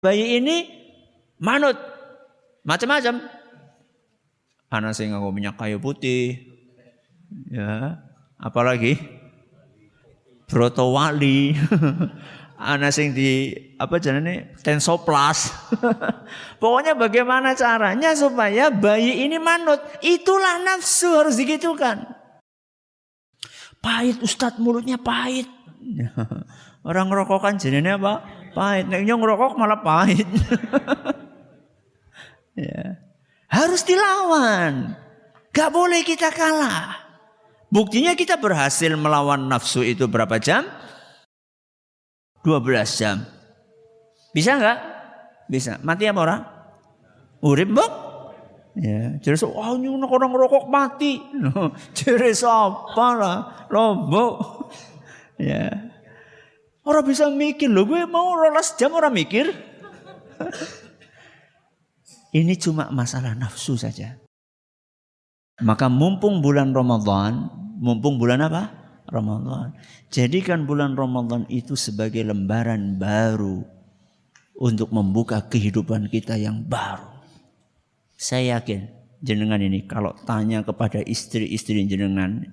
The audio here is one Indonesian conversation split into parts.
bayi ini manut macam-macam. Ana sing nganggo minyak kayu putih. Ya, apalagi broto wali. Ana sing di apa jenenge tensoplas. Pokoknya bagaimana caranya supaya bayi ini manut. Itulah nafsu, harus digitukan. Pahit Ustadz, mulutnya pahit. Orang ngerokok kan jenenge apa? Pahit. Nek ngerokok malah pahit. Ya. Harus dilawan. Gak boleh kita kalah. Buktinya kita berhasil melawan nafsu itu berapa jam? 12 jam. Bisa enggak? Bisa. Mati apa orang? Urip mbok? Ya, jadi wah nyunak orang rokok mati. Jadi apa lah? Lombok. Ya. Orang bisa mikir loh, gue mau 12 jam orang mikir. Ini cuma masalah nafsu saja. Maka mumpung bulan Ramadan, mumpung bulan apa? Ramadan. Jadikan bulan Ramadan itu sebagai lembaran baru untuk membuka kehidupan kita yang baru. Saya yakin jenengan ini kalau tanya kepada istri-istri jenengan,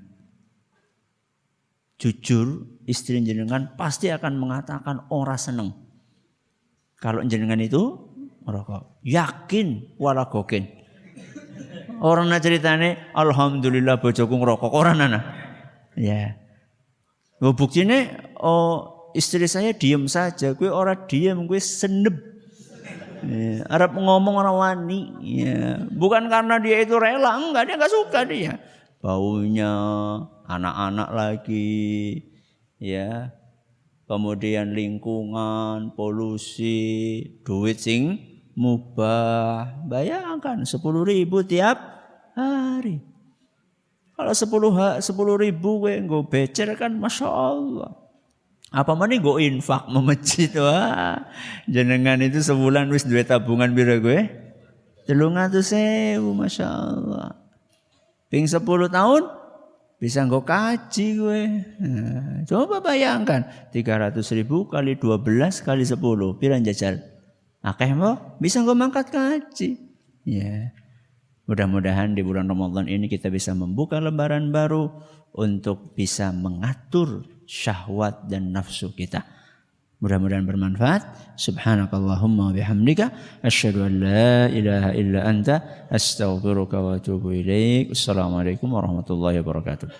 jujur istri jenengan pasti akan mengatakan ora seneng. Kalau jenengan itu merokok, yakin wala gokin. Orang na ceritane alhamdulillah bojoku ngerokok, orang nana. Ya. Buktinya istri saya diem saja, gue orang diem, gue senep. Ya, Arab ngomong orang wani, ya. Bukan karena dia itu rela, enggak, dia enggak suka dia. Baunya, anak-anak lagi, ya. Kemudian lingkungan, polusi, duit sing mubah. Bayangkan 10.000 tiap hari. Kalau 10.000 gue nggo becer kan Masya Allah. Apa mana gue infak memecit. Wah, jenengan itu sebulan wis duwe tabungan piro gue? 300.000 Masya Allah. Ping 10 tahun bisa nggo kaji gue. Nah, coba bayangkan 300.000 kali 12 kali 10 pira jajal? Akeh mo bisa nggo mangkat kaji. Ya. Mudah-mudahan di bulan Ramadan ini kita bisa membuka lembaran baru untuk bisa mengatur syahwat dan nafsu kita. Mudah-mudahan bermanfaat. Subhanakallahumma wa bihamdika asyhadu an la ilaha illa anta astaghfiruka wa atubu ilaik. Assalamualaikum warahmatullahi wabarakatuh.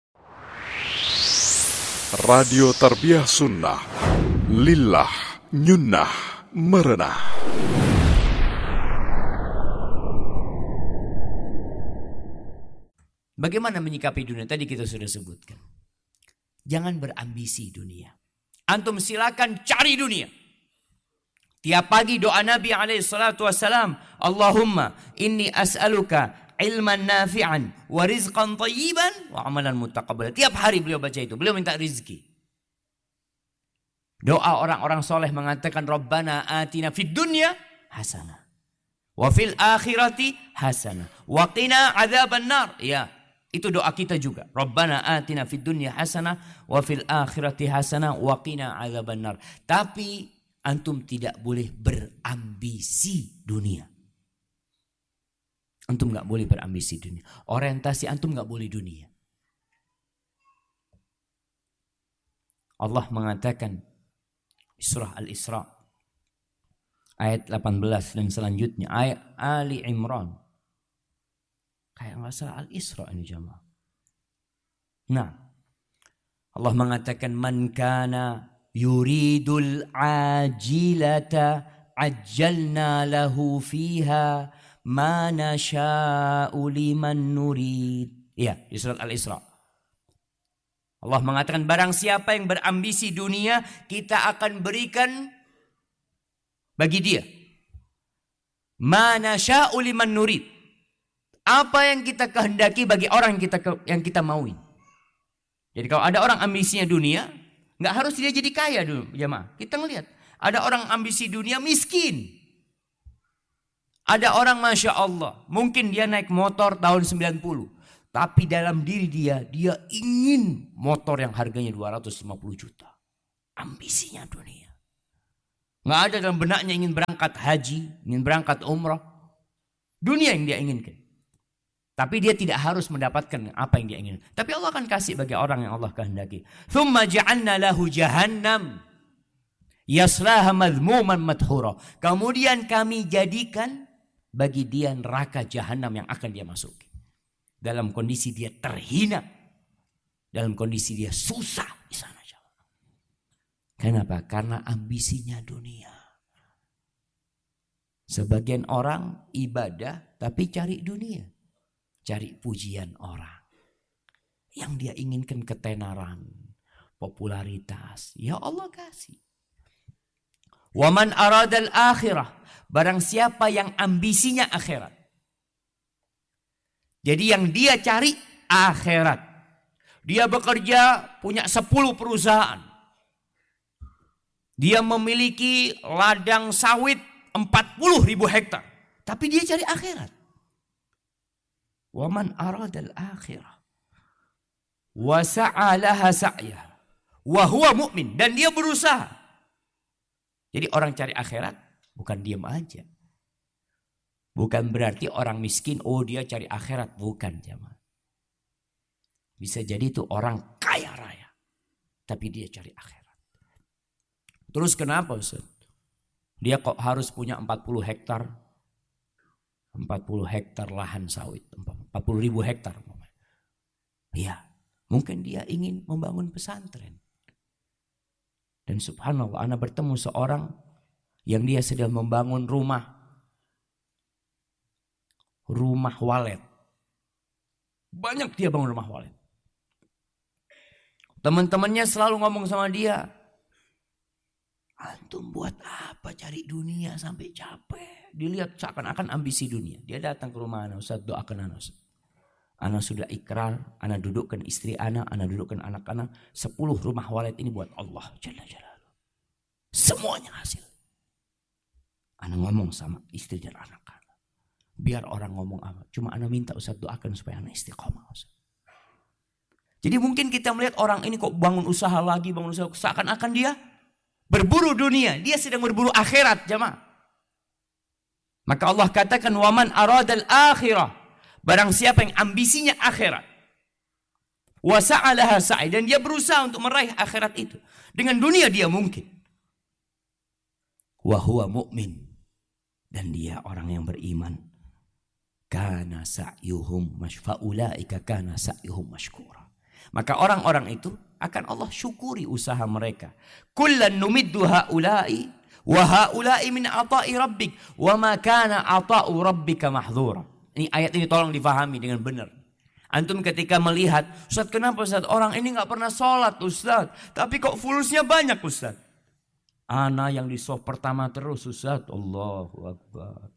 Radio Tarbiyah Sunnah Lillah Nyunnah Merenah. Bagaimana menyikapi dunia? Tadi kita sudah sebutkan. Jangan berambisi dunia. Antum silakan cari dunia. Tiap pagi doa Nabi SAW. Allahumma inni as'aluka ilman nafi'an wa rizqan tayyiban wa amalan mutaqabbalan. Tiap hari beliau baca itu. Beliau minta rizki. Doa orang-orang soleh mengatakan Rabbana atina fid dunya hasanah. Wa fil akhirati hasanah. Wa qina adzaban nar. Ya. Itu doa kita juga. Rabbana atina fid dunya hasanah wa fil akhirati hasanah wa qina adzabannar. Tapi antum tidak boleh berambisi dunia. Antum enggak boleh berambisi dunia. Orientasi antum enggak boleh dunia. Allah mengatakan surah Al-Isra ayat 18 dan selanjutnya ayat Ali Imran. Kayak nggak salah Al-Isra ini jamaah. Nah, Allah mengatakan man kana yuridul ajilata ajjalna lahu fiha ma nasha'u liman nurid. Ya, di surat Al-Isra. Allah mengatakan barang siapa yang berambisi dunia, kita akan berikan bagi dia ma nasha'u liman nurid. Apa yang kita kehendaki bagi orang yang kita mauin. Jadi kalau ada orang ambisinya dunia, nggak harus dia jadi kaya dulu, jemaah. Kita ngelihat, ada orang ambisi dunia miskin. Ada orang Masya Allah, mungkin dia naik motor tahun 90. Tapi dalam diri dia ingin motor yang harganya 250 juta. Ambisinya dunia. Nggak ada dalam benaknya ingin berangkat haji, ingin berangkat umrah. Dunia yang dia inginkan. Tapi dia tidak harus mendapatkan apa yang dia inginkan. Tapi Allah akan kasih bagi orang yang Allah kehendaki. Thumma ja'alna lahu jahannam yaslaha madhmuman madhura. Kemudian kami jadikan bagi dia neraka jahanam yang akan dia masuki. Dalam kondisi dia terhina. Dalam kondisi dia susah di sana. Kenapa? Karena ambisinya dunia. Sebagian orang ibadah tapi cari dunia. Cari pujian orang. Yang dia inginkan ketenaran, popularitas. Ya Allah kasih. Waman aradal akhirah. Barang siapa yang ambisinya akhirat. Jadi yang dia cari akhirat. Dia bekerja punya 10 perusahaan. Dia memiliki ladang sawit 40.000 hektar. Tapi dia cari akhirat. Waman aradal akhirah. Wa sa'alaha sa'yah. Wa huwa mu'min. Dan dia berusaha. Jadi orang cari akhirat bukan diam aja. Bukan berarti orang miskin, oh dia cari akhirat. Bukan jemaah. Bisa jadi itu orang kaya raya. Tapi dia cari akhirat. Terus kenapa Ustaz? Dia kok harus punya 40 hektar? 40 hektar lahan sawit. 40.000 hektar. Iya. Mungkin dia ingin membangun pesantren. Dan subhanallah, ana bertemu seorang yang dia sedang membangun rumah walet. Banyak dia bangun rumah walet. Teman-temannya selalu ngomong sama dia, antum buat apa cari dunia sampai capek? Dilihat seakan-akan ambisi dunia. Dia datang ke rumah ana, Ustaz doakan ana Ustaz. Ana sudah ikrar, ana dudukkan istri ana dudukkan anak-anak. 10 rumah walet ini buat Allah Jalla Jalaluhu. Semuanya hasil. Ana ngomong sama istri dan anak-anak. Biar orang ngomong apa. Cuma ana minta Ustaz doakan supaya ana istiqomah Ustaz. Jadi mungkin kita melihat orang ini kok bangun usaha lagi, seakan-akan dia berburu dunia. Dia sedang berburu akhirat jemaah. Maka Allah katakan waman aradal akhirah. Barang siapa yang ambisinya akhirat. Wa sa'alaha sa'i. Dan dia berusaha untuk meraih akhirat itu. Dengan dunia dia mungkin. Wa huwa mu'min. Dan dia orang yang beriman. Kana sa'yuhum fa'ulaika kana sa'yuhum mashkura. Maka orang-orang itu akan Allah syukuri usaha mereka. Kullan numiddu ha'ula'i wa ha'ula'i min ata'i rabbik wa ma kana ata'u rabbika mahdhura. Ini ayat ini tolong difahami dengan benar. Antum ketika melihat, Ustaz kenapa Ustaz orang ini gak pernah sholat Ustaz. Tapi kok fulusnya banyak Ustaz. Ana yang di soft pertama terus Ustaz. Allahu Akbar.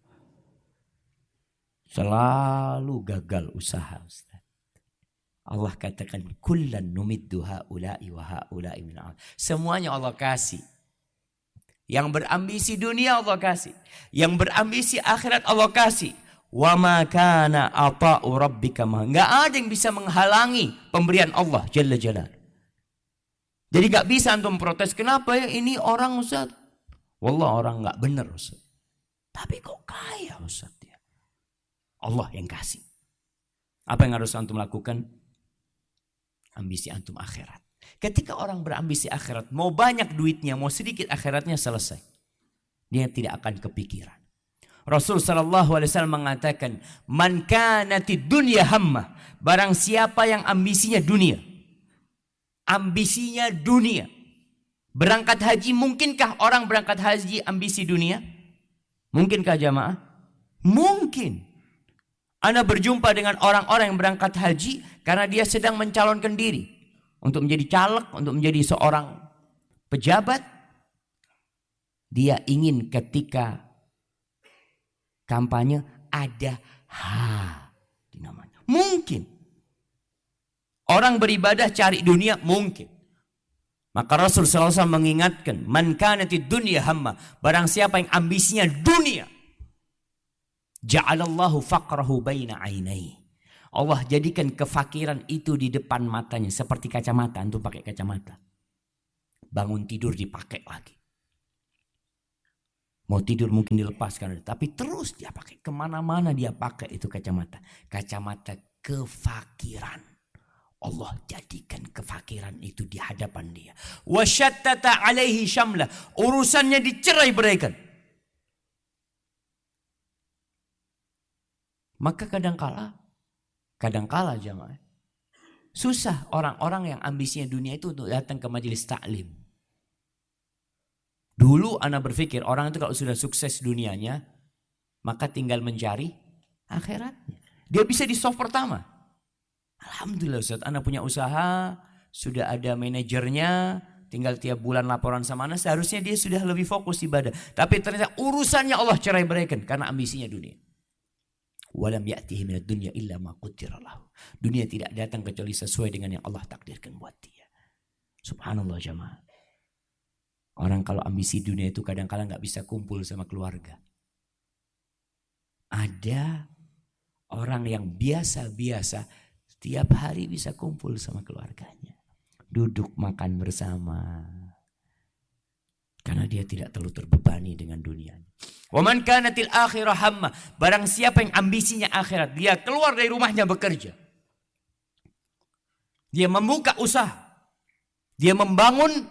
Selalu gagal usaha Ustaz. Allah katakan kullan numiddu haula'i wa haula'i min al. Semuanya Allah kasih. Yang berambisi dunia Allah kasih. Yang berambisi akhirat Allah kasih. Wa ma kana ata'u rabbika ma. Enggak ada yang bisa menghalangi pemberian Allah Jalla Jalaluhu. Jadi enggak bisa antum protes, kenapa ya ini orang Ustaz? Wallah orang enggak benar Ustaz. Tapi kok kaya Ustaz ya? Allah yang kasih. Apa yang harus antum lakukan? Ambisi antum akhirat. Ketika orang berambisi akhirat, mau banyak duitnya, mau sedikit akhiratnya selesai. Dia tidak akan kepikiran. Rasul sallallahu alaihi wasallam mengatakan, "Man kanatid dunya hammah." Barang siapa yang ambisinya dunia. Ambisinya dunia. Berangkat haji, mungkinkah orang berangkat haji ambisi dunia? Mungkinkah jamaah? Mungkin. Anda berjumpa dengan orang-orang yang berangkat haji karena dia sedang mencalonkan diri untuk menjadi caleg, untuk menjadi seorang pejabat. Dia ingin ketika kampanye ada di namanya. Mungkin. Orang beribadah cari dunia mungkin. Maka Rasul SAW mengingatkan, man kanatid dunya hamma, barang siapa yang ambisinya dunia, ja'alallahu faqrahu baina ainai. Allah jadikan kefakiran itu di depan matanya seperti kacamata. Antum pakai kacamata. Bangun tidur dipakai lagi. Mau tidur mungkin dilepaskan. Tapi terus dia pakai. Kemana-mana dia pakai itu kacamata. Kacamata kefakiran. Allah jadikan kefakiran itu di hadapan dia. Wasyattata alaihi syamlah. Urusannya dicerai beraikan. Maka kadangkala jamaah. Susah orang-orang yang ambisinya dunia itu untuk datang ke majelis taklim. Dulu ana berpikir orang itu kalau sudah sukses dunianya, maka tinggal mencari akhiratnya. Dia bisa di soft pertama. Alhamdulillah Ustaz, ana punya usaha, sudah ada manajernya, tinggal tiap bulan laporan sama ana, seharusnya dia sudah lebih fokus ibadah. Tapi ternyata urusannya Allah cerai beraikan karena ambisinya dunia. Walam ya'tihi minad dunya illa ma qaddara lahu. Dunia tidak datang kecuali sesuai dengan yang Allah takdirkan buat dia. Subhanallah jamaah. Orang kalau ambisi dunia itu kadang-kala gak bisa kumpul sama keluarga. Ada orang yang biasa-biasa setiap hari bisa kumpul sama keluarganya. Duduk makan bersama. Karena dia tidak terlalu terbebani dengan dunia. Waman kanatil akhirah hamma. Barang siapa yang ambisinya akhirat. Dia keluar dari rumahnya bekerja. Dia membuka usaha. Dia membangun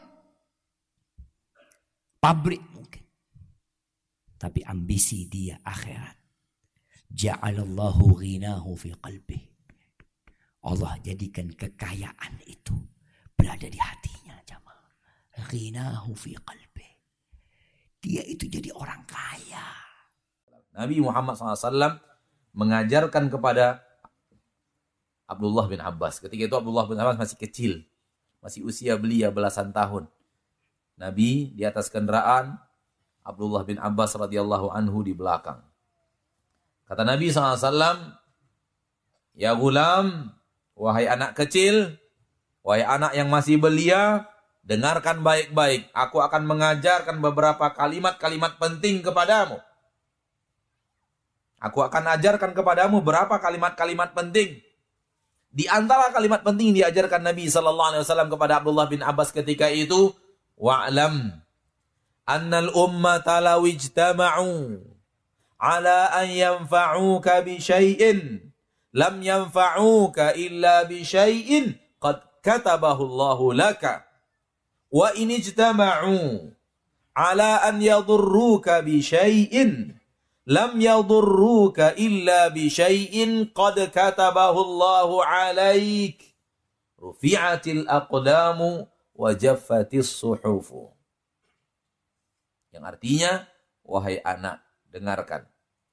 pabrik mungkin. Tapi ambisi dia akhirat. Ja'alallahu ghinahu fi qalbih. Allah jadikan kekayaan itu berada di hatinya jamaah. Ghinahu fi qalbih. Dia itu jadi orang kaya. Nabi Muhammad SAW mengajarkan kepada Abdullah bin Abbas. Ketika itu Abdullah bin Abbas masih kecil. Masih usia belia belasan tahun. Nabi di atas kendaraan, Abdullah bin Abbas radhiyallahu anhu di belakang. Kata Nabi SAW, ya gulam, wahai anak kecil, wahai anak yang masih belia, dengarkan baik-baik. Aku akan mengajarkan beberapa kalimat-kalimat penting kepadamu. Aku akan ajarkan kepadamu beberapa kalimat-kalimat penting. Di antara kalimat penting yang diajarkan Nabi SAW kepada Abdullah bin Abbas ketika itu, wa'lam annal ummata law ijtama'u ala an yanfa'uka bi syai'in lam yanfa'uka illa bi syai'in qad katabahu Allahu laka wa in ijtama'u ala an yadurruka bi syai'in lam yadurruka illa bi syai'in qad katabahu Allahu 'alaik rufi'atil aqdamu wajaffatis suhufu. Yang artinya, wahai anak, dengarkan.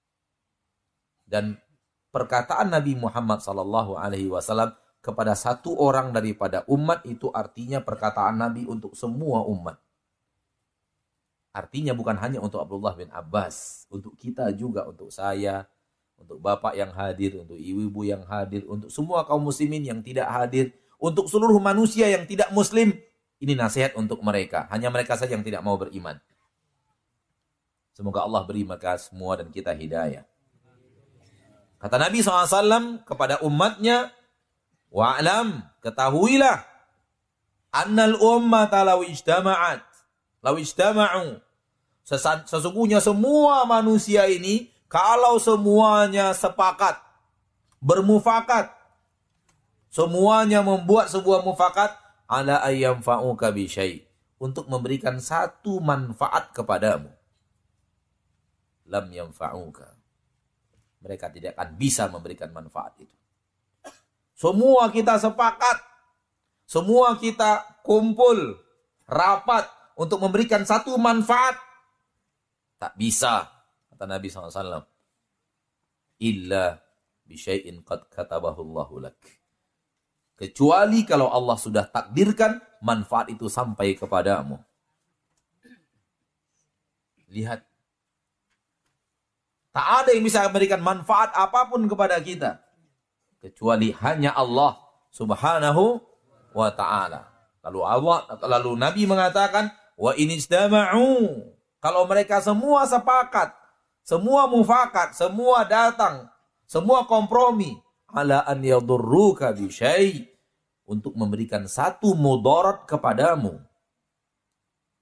Dan perkataan Nabi Muhammad SAW kepada satu orang daripada umat itu artinya perkataan Nabi untuk semua umat. Artinya bukan hanya untuk Abdullah bin Abbas, untuk kita juga, untuk saya, untuk bapak yang hadir, untuk ibu-ibu yang hadir, untuk semua kaum muslimin yang tidak hadir, untuk seluruh manusia yang tidak muslim. Ini nasihat untuk mereka. Hanya mereka saja yang tidak mau beriman. Semoga Allah beri mereka semua dan kita hidayah. Kata Nabi SAW kepada umatnya, wa'lam, ketahuilah, annal ummata law ijtama'u. Sesungguhnya semua manusia ini, kalau semuanya sepakat, bermufakat, semuanya membuat sebuah mufakat, ala ayyamfa'uka bi syai', untuk memberikan satu manfaat kepadamu. Lam yanfa'uka. Mereka tidak akan bisa memberikan manfaat itu. Semua kita sepakat, semua kita kumpul, rapat untuk memberikan satu manfaat. Tak bisa, kata Nabi SAW. Illa bi syai'in qad katabahu Allahu lak. Kecuali kalau Allah sudah takdirkan manfaat itu sampai kepadamu. Lihat. Tak ada yang bisa memberikan manfaat apapun kepada kita. Kecuali hanya Allah subhanahu wa ta'ala. Lalu Nabi mengatakan, wa in istama'u. Kalau mereka semua sepakat, semua mufakat, semua datang, semua kompromi. Ala an yadurruka bi syai', untuk memberikan satu mudarat kepadamu,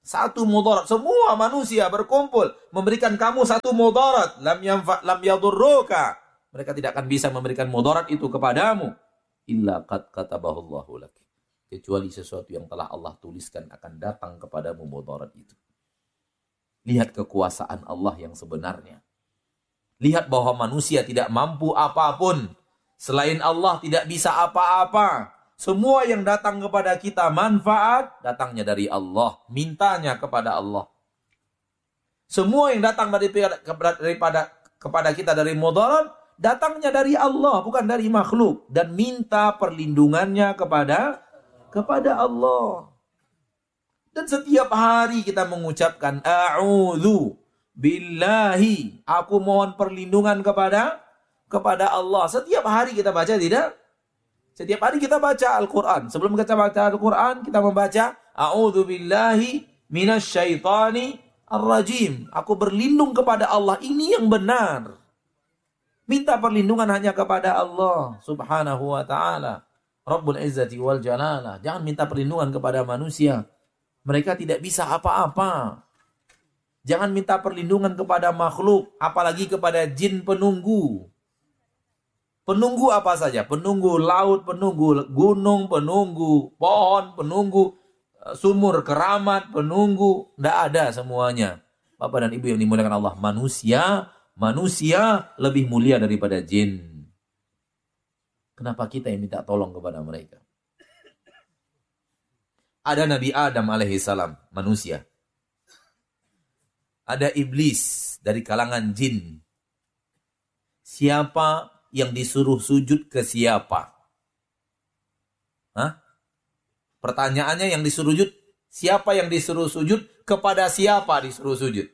Satu mudarat. Semua manusia berkumpul memberikan kamu satu mudarat. Lam yadurruka. Mereka tidak akan bisa memberikan mudarat itu kepadamu. Illa qad katabahu Allahu lak. Kecuali sesuatu yang telah Allah tuliskan akan datang kepadamu mudarat itu. Lihat kekuasaan Allah yang sebenarnya. Lihat bahwa manusia tidak mampu apapun. Selain Allah tidak bisa apa-apa. Semua yang datang kepada kita manfaat, datangnya dari Allah. Mintanya kepada Allah. Semua yang datang kepada kita dari mudarat, datangnya dari Allah, bukan dari makhluk. Dan minta perlindungannya kepada Allah. Dan setiap hari kita mengucapkan a'udzu billahi. Aku mohon perlindungan kepada Allah. Setiap hari kita baca tidak? Setiap hari kita baca Al-Quran. Sebelum kita baca Al-Quran, kita membaca a'udzu billahi minasyaitani ar-rajim. Aku berlindung kepada Allah. Ini yang benar. Minta perlindungan hanya kepada Allah subhanahu wa ta'ala. Rabbul Izzati wal Jalalah. Jangan minta perlindungan kepada manusia. Mereka tidak bisa apa-apa. Jangan minta perlindungan kepada makhluk. Apalagi kepada jin penunggu. Penunggu apa saja? Penunggu laut, penunggu gunung, penunggu pohon, penunggu sumur keramat, penunggu. Tidak ada semuanya. Bapak dan Ibu yang dimuliakan Allah. Manusia lebih mulia daripada jin. Kenapa kita yang minta tolong kepada mereka? Ada Nabi Adam alaihissalam, manusia. Ada iblis dari kalangan jin. Siapa yang disuruh sujud ke siapa? Hah? Pertanyaannya yang disuruh sujud, siapa yang disuruh sujud? Kepada siapa disuruh sujud?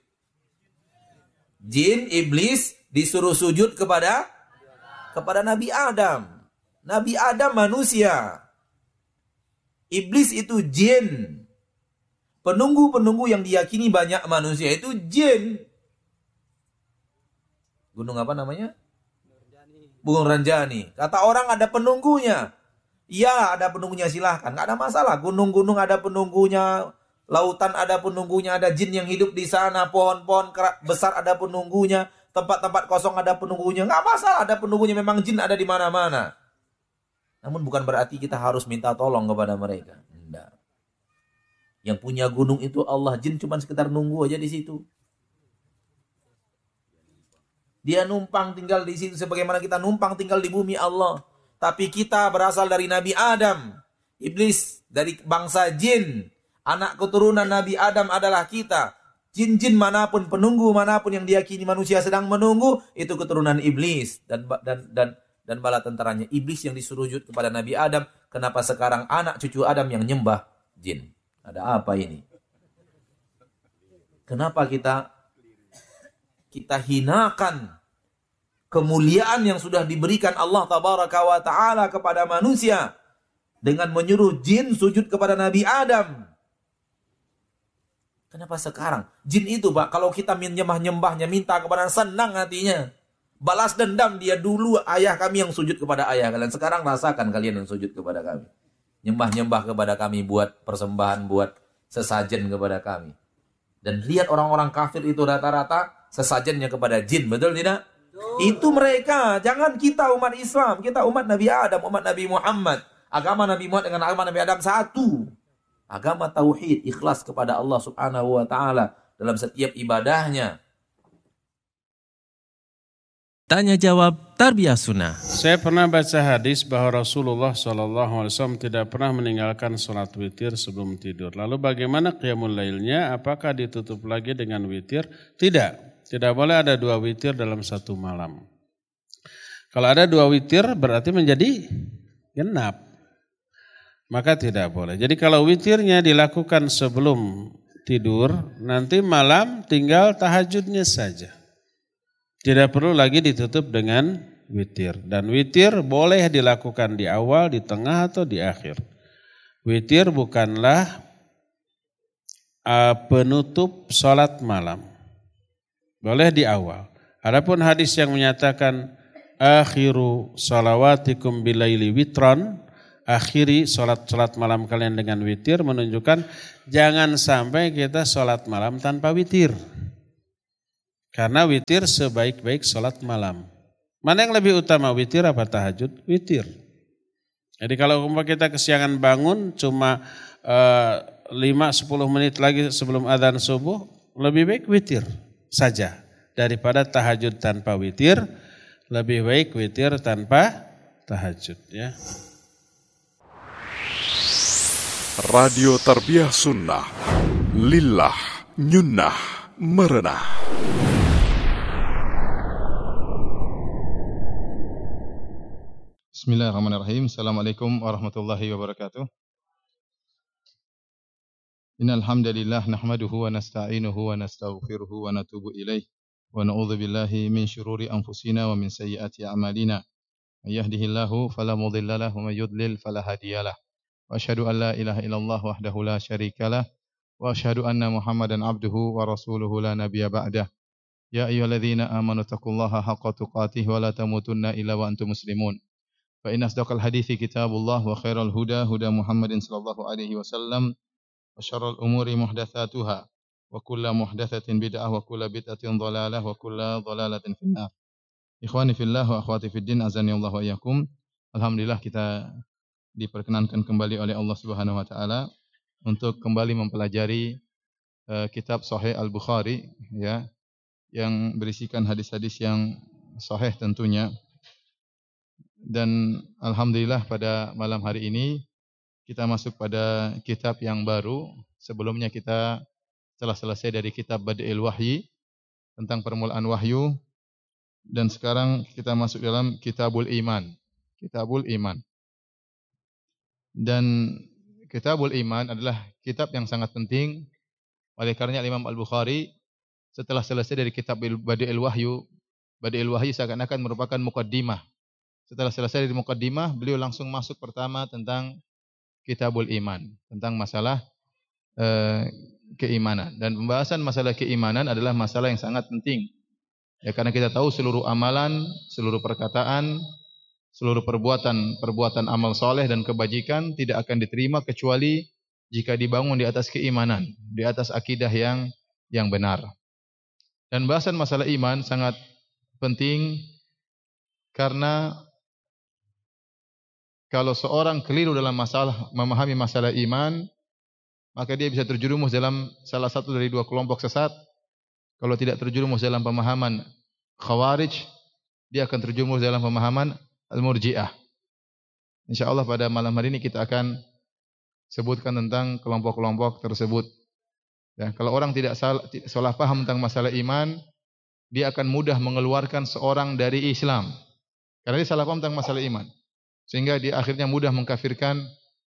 Jin, iblis disuruh sujud kepada Nabi Adam. Nabi Adam manusia. Iblis itu jin. Penunggu-penunggu yang diyakini banyak manusia itu jin. Gunung apa namanya? Gunung Ranjani. Kata orang ada penunggunya. Iya, ada penunggunya, silahkan. Nggak ada masalah. Gunung-gunung ada penunggunya. Lautan ada penunggunya. Ada jin yang hidup di sana. Pohon-pohon besar ada penunggunya. Tempat-tempat kosong ada penunggunya. Nggak masalah, ada penunggunya. Memang jin ada di mana-mana. Namun bukan berarti kita harus minta tolong kepada mereka. Tidak. Yang punya gunung itu Allah. Jin cuma sekedar nunggu aja di situ. Dia numpang tinggal di situ sebagaimana kita numpang tinggal di bumi Allah. Tapi kita berasal dari Nabi Adam. Iblis dari bangsa jin. Anak keturunan Nabi Adam adalah kita. Jin-jin manapun, penunggu manapun yang diyakini manusia sedang menunggu, itu keturunan iblis dan bala tentaranya. Iblis yang disuruh sujud kepada Nabi Adam. Kenapa sekarang anak cucu Adam yang nyembah jin? Ada apa ini? Kenapa kita hinakan kemuliaan yang sudah diberikan Allah tabaraka wa ta'ala kepada manusia dengan menyuruh jin sujud kepada Nabi Adam? Kenapa sekarang? Jin itu, Pak, kalau kita menyembah-nyembahnya, minta kepada, senang hatinya. Balas dendam, dia dulu ayah kami yang sujud kepada ayah kalian. Sekarang rasakan kalian yang sujud kepada kami. Nyembah-nyembah kepada kami, buat persembahan, buat sesajen kepada kami. Dan lihat orang-orang kafir itu rata-rata sesajennya kepada jin, betul tidak? Itu mereka, jangan kita umat Islam. Kita umat Nabi Adam, umat Nabi Muhammad. Agama Nabi Muhammad dengan agama Nabi Adam satu. Agama tauhid, ikhlas kepada Allah subhanahu wa ta'ala dalam setiap ibadahnya. Tanya jawab Tarbiyah Sunnah. Saya pernah baca hadis bahwa Rasulullah SAW tidak pernah meninggalkan sholat witir sebelum tidur. Lalu bagaimana qiyamul lailnya? Apakah ditutup lagi dengan witir? Tidak boleh ada 2 witir dalam satu malam. Kalau ada 2 witir berarti menjadi genap. Maka tidak boleh. Jadi kalau witirnya dilakukan sebelum tidur, nanti malam tinggal tahajudnya saja. Tidak perlu lagi ditutup dengan witir. Dan witir boleh dilakukan di awal, di tengah, atau di akhir. Witir bukanlah penutup sholat malam. Boleh di awal. Adapun hadis yang menyatakan akhiru salawatikum bilaili witron, akhiri sholat malam kalian dengan witir, menunjukkan jangan sampai kita sholat malam tanpa witir. Karena witir sebaik-baik sholat malam. Mana yang lebih utama, witir apa tahajud? Witir. Jadi kalau kita kesiangan bangun cuma 5-10 menit lagi sebelum adzan subuh, lebih baik witir saja. Daripada tahajud tanpa witir, lebih baik witir tanpa tahajud. Ya. Radio Tarbiyah Sunnah, lillah, nyunnah, merenah. Bismillahirrahmanirrahim. Assalamualaikum warahmatullahi wabarakatuh. Innal hamdalillah nahmaduhu wa nasta'inuhu wa nastaghfiruhu wa natubu ilaih wa na'udzu billahi min syururi anfusina wa min sayyiati a'malina. May yahdihillahu fala mudilla lahu wa may yudlil fala hadiyalah. Wa asyhadu an la ilaha illallah wahdahu la syarikalah wa asyhadu anna Muhammadan abduhu wa rasuluhu la nabiyya ba'dah. Ya ayyuhalladzina amanu taqullaha haqqa tuqatih wa la tamutunna illa wa antum muslimun. Fa inna asdaqal hadithi kitabullah wa khairal huda huda Muhammadin sallallahu alaihi wasallam wa syarrul umuri muhdatsatuha wa kullu muhdatsatin bid'ah wa kullu bid'atin dhalalah wa kullu dhalalatin finnar. Ikhwani fillah wa akhwati fiddin azani Allah wa iyyakum. Alhamdulillah kita diperkenankan kembali oleh Allah Subhanahu wa taala untuk kembali mempelajari kitab Sahih Al-Bukhari ya, yang berisikan hadis-hadis yang sahih tentunya. Dan alhamdulillah pada malam hari ini kita masuk pada kitab yang baru. Sebelumnya kita telah selesai dari kitab Badi'il Wahyi tentang permulaan wahyu, dan sekarang kita masuk dalam Kitabul Iman. Kitabul Iman. Dan Kitabul Iman adalah kitab yang sangat penting. Oleh karenanya Imam Al-Bukhari setelah selesai dari kitab Badi'il Wahyu seakan-akan merupakan muqaddimah. Setelah selesai dari muqaddimah, beliau langsung masuk pertama tentang Kitabul Iman, tentang masalah keimanan. Dan pembahasan masalah keimanan adalah masalah yang sangat penting. Ya, karena kita tahu seluruh amalan, seluruh perkataan, seluruh perbuatan amal soleh dan kebajikan tidak akan diterima kecuali jika dibangun di atas keimanan, di atas akidah yang benar. Dan bahasan masalah iman sangat penting karena kalau seorang keliru dalam memahami masalah iman, maka dia bisa terjerumus dalam salah satu dari dua kelompok sesat. Kalau tidak terjerumus dalam pemahaman Khawarij, dia akan terjerumus dalam pemahaman Al-Murji'ah. InsyaAllah pada malam hari ini kita akan sebutkan tentang kelompok-kelompok tersebut. Ya, kalau orang tidak salah paham tentang masalah iman, dia akan mudah mengeluarkan seorang dari Islam. Karena dia salah paham tentang masalah iman. Sehingga dia akhirnya mudah mengkafirkan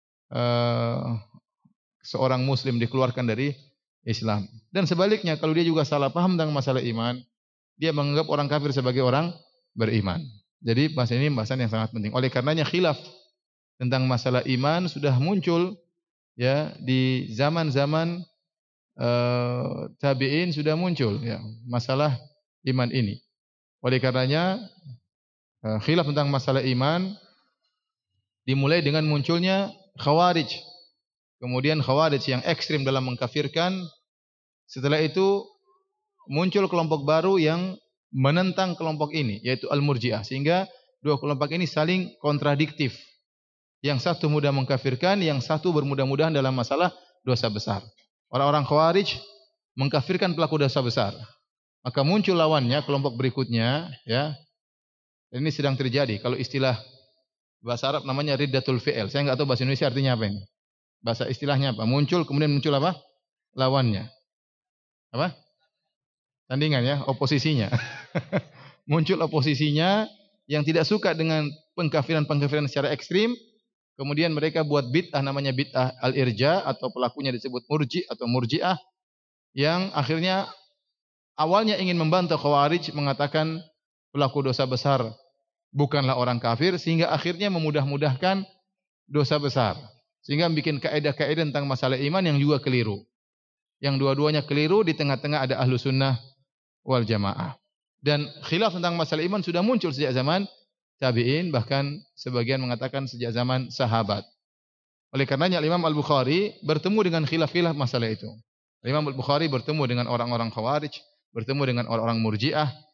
seorang muslim, dikeluarkan dari Islam. Dan sebaliknya, kalau dia juga salah paham tentang masalah iman, dia menganggap orang kafir sebagai orang beriman. Jadi bahasan ini bahasan yang sangat penting. Oleh karenanya khilaf tentang masalah iman sudah muncul ya di zaman-zaman tabi'in, sudah muncul ya masalah iman ini. Oleh karenanya khilaf tentang masalah iman dimulai dengan munculnya Khawarij. Kemudian Khawarij yang ekstrim dalam mengkafirkan. Setelah itu muncul kelompok baru yang menentang kelompok ini, yaitu Al-Murji'ah. Sehingga dua kelompok ini saling kontradiktif. Yang satu mudah mengkafirkan, yang satu bermudah-mudahan dalam masalah dosa besar. Orang-orang Khawarij mengkafirkan pelaku dosa besar. Maka muncul lawannya, kelompok berikutnya, ya. Ini sedang terjadi. Kalau istilah bahasa Arab namanya riddatul fi'il. Saya enggak tahu bahasa Indonesia artinya apa ini. Bahasa istilahnya apa? Muncul, kemudian muncul apa? Lawannya. Apa? Tandingan ya, oposisinya. Muncul oposisinya yang tidak suka dengan pengkafiran-pengkafiran secara ekstrim. Kemudian mereka buat bid'ah, namanya bid'ah al-irja, atau pelakunya disebut murji atau murji'ah, yang akhirnya awalnya ingin membantah Khawarij, mengatakan pelaku dosa besar bukanlah orang kafir, sehingga akhirnya memudah-mudahkan dosa besar. Sehingga bikin kaidah-kaidah tentang masalah iman yang juga keliru. Yang dua-duanya keliru, di tengah-tengah ada ahlu sunnah wal jamaah. Dan khilaf tentang masalah iman sudah muncul sejak zaman tabi'in, bahkan sebagian mengatakan sejak zaman sahabat. Oleh karenanya Imam Al-Bukhari bertemu dengan khilaf-khilaf masalah itu. Imam Al-Bukhari bertemu dengan orang-orang Khawarij, bertemu dengan orang-orang Murji'ah,